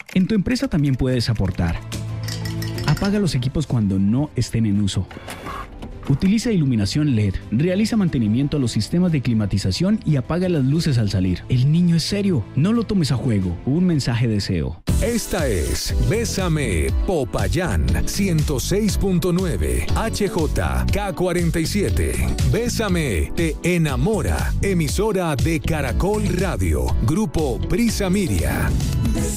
En tu empresa también puedes aportar. Apaga los equipos cuando no estén en uso. Utiliza iluminación LED, realiza mantenimiento a los sistemas de climatización y apaga las luces al salir. El niño es serio, no lo tomes a juego. Un mensaje de SEO. Esta es Bésame Popayán 106.9 HJK47. Bésame te enamora. Emisora de Caracol Radio. Grupo Prisa Miria.